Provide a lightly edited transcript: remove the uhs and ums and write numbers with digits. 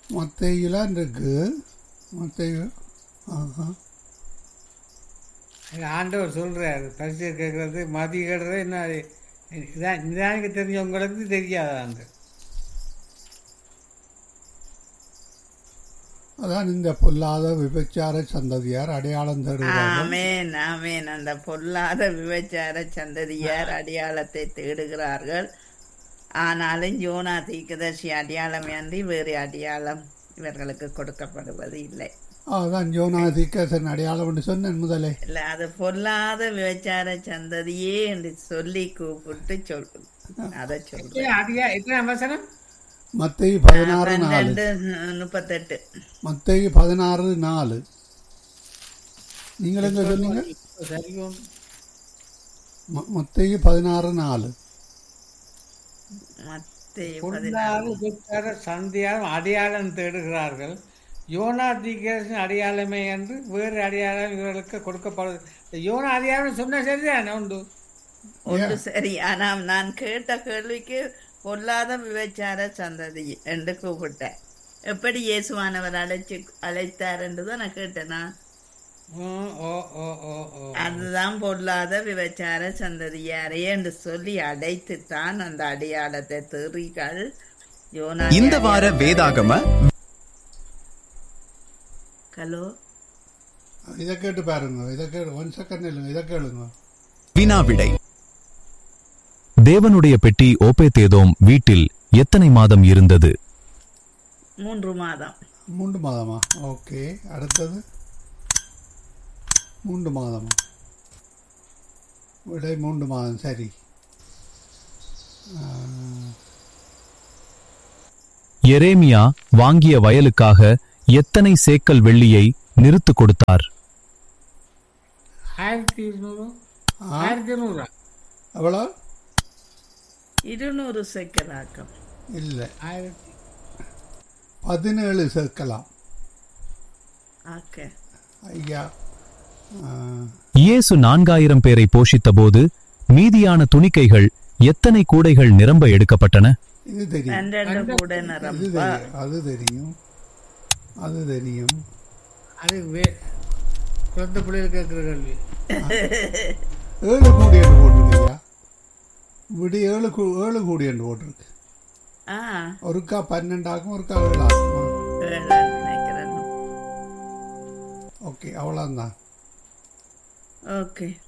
மத்தேயுலாம் இருக்கு. மத்தேயு. ஆஹா. ஆண்டவர் சொல்றாரு பரிசு கேட்கறது மதி கேட்கறது என்ன இதான் நிதானிக்க தெரிஞ்சவங்களுக்கு தெரியாதா அந்த அதான் இந்த பொல்லாத விபச்சார சந்ததியார் அடையாளம் தேடுகிறார்கள். ஆமேன் ஆமேன். அந்த பொல்லாத விபச்சார சந்ததியார் அடையாளத்தை தேடுகிறார்கள். ஆனாலும் யோனா தீர்க்கதரிசி அடையாளம் அன்றி வேறு அடையாளம் இவர்களுக்கு கொடுக்கப்படுவது இல்லை. அதான் யோனா தீர்க்கதரிசன் அடையாளம் என்று சொன்னேன் முதலே. இல்ல, அது பொல்லாத விபச்சார சந்ததியே என்று சொல்லி கூப்பிட்டு அதை சொல்றேன். அதிகா எத்தனை அவசரம் மத்தேயு 16:4. 38. மத்தேயு 16:4. நீங்கள் எங்க சொன்னீங்க? சரியும் மத்தேயு 16:4. மத்தேயு பொல்லாத விபச்சார சந்தியாரும் அடையாளம் தேடுகிறார்கள். யோனா தீர்க்கதரிசன் அடையாளமே என்று வேறு அடையாளம் இவர்களுக்கு கொடுக்கப்படுது. யோனா அடையாளம் சொன்ன சரிதானே உண்டு. ஒன்று சரி. ஆனா நான் கேட்ட கேள்விக்கு பொல்லாத விபச்சார சந்ததி என்று கூப்பிட்டேன். எப்படி இயேசுவானவர் அழைத்தார் என்றுதான் நான் கேட்டேனா? அதுதான் பொல்லாத விபச்சார சந்ததியாரே என்று சொல்லி அழைத்துத்தான் அந்த அடையாளத்தை தேறிகள் யோனா. இந்த வார வேதாகம ஹலோ, இதை கேட்டு பாருங்க. இதை கேளு. 1 செகண்ட் இல்லைங்க. இதை கேளுங்க. வினாவிடை. தேவனுடைய பெட்டி ஓபேதேதோம் வீட்டில் எத்தனை மாதம் இருந்தது? 3 மாதம். 3 மாதமா? ஓகே. அடுத்தது 3 மாதமா? விடை 3 மாதம். சரி. எரேமியா வாங்கிய வயலுக்காக எத்தனை சேக்கல் வெள்ளியை நிறுத்து கொடுத்தார்? 1200. 1200 எவ்வளோ? 200 சேக்கலாக்கம். இல்லை, 17 சேர்க்கலாம். ஓகே. ஐயா, இயேசு 4000 பேரை போஷித்த போது மீதியான துணிக்கைகள் எத்தனை கூடைகள் நிரம்ப எடுக்கப்பட்டன? இது தெரியும். 12 கூட இது நிரம்ப. தெரியும். அது தெரியும். அது தெரியும். அது குழந்தை பிள்ளைகள் கேட்கிற கேள்வி. 7 கூடி என்று போட்டிருக்கையா? விடி 7 கூடி என்று போட்டிருக்கு. ஒருக்கா 12 ஆகும், ஒருக்கா 7 ஆகும். நினைக்கிறேன். ஓகே, அவ்வளோதான். ஓகே.